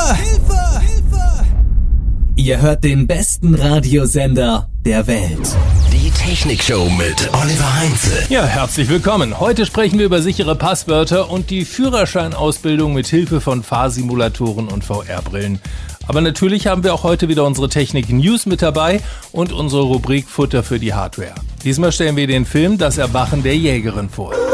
Hilfe! Hilfe! Ihr hört den besten Radiosender der Welt. Die Technikshow mit Oliver Heinze. Ja, herzlich willkommen. Heute sprechen wir über sichere Passwörter und die Führerscheinausbildung mit Hilfe von Fahrsimulatoren und VR-Brillen. Aber natürlich haben wir auch heute wieder unsere Technik-News mit dabei und unsere Rubrik Futter für die Hardware. Diesmal stellen wir den Film Das Erwachen der Jägerin vor.